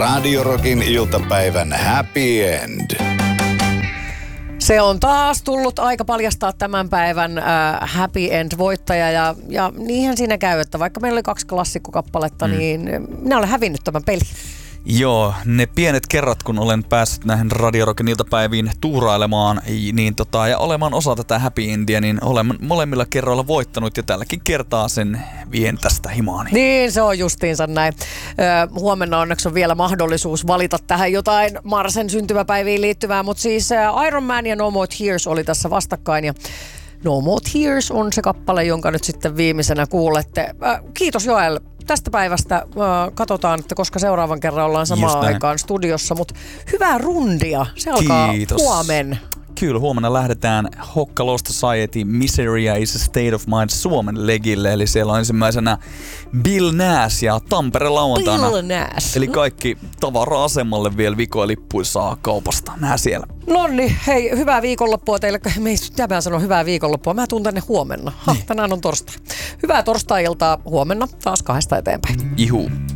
Radio Rockin iltapäivän happy end. Se on taas tullut aika paljastaa tämän päivän happy end-voittaja ja niinhän siinä käy, että vaikka meillä oli 2 klassikkokappaletta, niin minä olen hävinnyt tämän pelin. Joo, ne pienet kerrat, kun olen päässyt näihin Radio Rockin iltapäiviin tuurailemaan ja olemaan osa tätä happy endia, niin olen molemmilla kerroilla voittanut ja tälläkin kertaa sen vien tästä himaani. Niin, se on justiinsa näin. Huomenna onneksi on vielä mahdollisuus valita tähän jotain Marsen syntymäpäiviin liittyvää, mutta siis Iron Man ja No More Tears oli tässä vastakkain ja No More Tears on se kappale, jonka nyt sitten viimeisenä kuulette. Kiitos Joel tästä päivästä. Katsotaan, että koska seuraavan kerran ollaan samaan aikaan studiossa, mutta hyvää rundia. Se alkaa huomenna. Kyllä, huomenna lähdetään Hokka Low Society Miseria is a State of Mind Suomen legille. Eli siellä on ensimmäisenä Bill Nash ja Tampere lauantaina. Bill Nash. Eli kaikki tavara-asemalle vielä vikoilippuja saa kaupasta. Nää siellä. Nonni, hei, hyvää viikonloppua teille. Mitä mä sanon hyvää viikonloppua? Mä tuun tänne huomenna. Tänään on torstai. Hyvää torstai-iltaa huomenna taas 2 eteenpäin. Juhu.